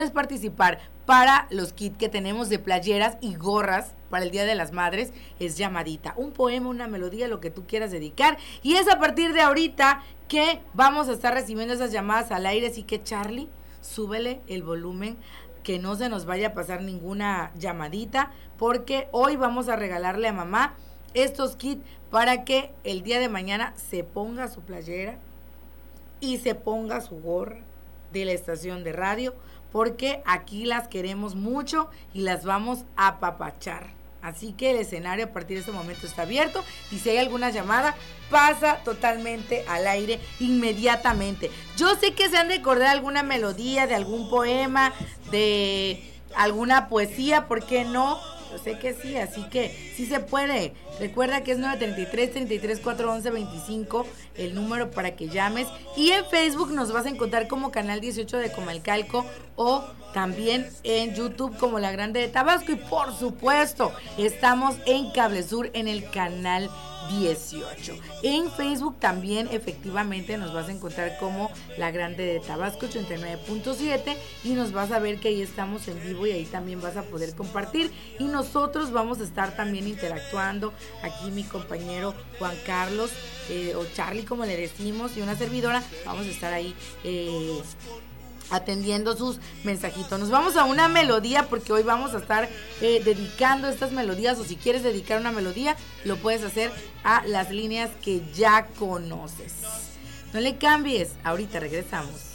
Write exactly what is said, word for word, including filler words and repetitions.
participar para los kits que tenemos de playeras y gorras para el Día de las Madres, es llamadita, un poema, una melodía, lo que tú quieras dedicar, y es a partir de ahorita que vamos a estar recibiendo esas llamadas al aire, así que Charlie, súbele el volumen, que no se nos vaya a pasar ninguna llamadita, porque hoy vamos a regalarle a mamá estos kits para que el día de mañana se ponga su playera y se ponga su gorra de la estación de radio, porque aquí las queremos mucho y las vamos a apapachar. Así que el escenario a partir de este momento está abierto y si hay alguna llamada, pasa totalmente al aire inmediatamente. Yo sé que se han de acordar alguna melodía, de algún poema, de alguna poesía, ¿por qué no? Yo sé que sí, así que sí se puede. Recuerda que es nueve treinta y tres, treinta y tres, cuatrocientos once, veinticinco el número para que llames. Y en Facebook nos vas a encontrar como Canal dieciocho de Comalcalco o también en YouTube como La Grande de Tabasco. Y por supuesto, estamos en Cable Sur en el Canal dieciocho. En Facebook también efectivamente nos vas a encontrar como La Grande de Tabasco ochenta y nueve punto siete y nos vas a ver que ahí estamos en vivo y ahí también vas a poder compartir y nosotros vamos a estar también interactuando. Aquí mi compañero Juan Carlos eh, o Charlie como le decimos y una servidora vamos a estar ahí eh, atendiendo sus mensajitos. Nos vamos a una melodía porque hoy vamos a estar eh, dedicando estas melodías, o si quieres dedicar una melodía, lo puedes hacer a las líneas que ya conoces. No le cambies, ahorita regresamos.